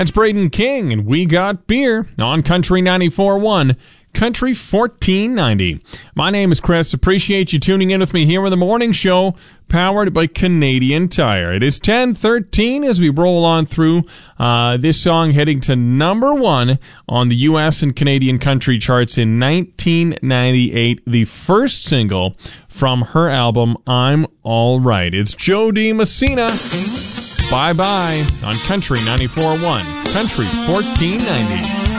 That's Braden King, and We Got Beer on Country 94.1, Country 1490. My name is Chris. Appreciate you tuning in with me here with the morning show, powered by Canadian Tire. It is 10:13 as we roll on through this song heading to number one on the U.S. and Canadian country charts in 1998, the first single from her album, I'm All Right. It's Jo Dee Messina. Bye-bye on Country 94.1, Country 1490.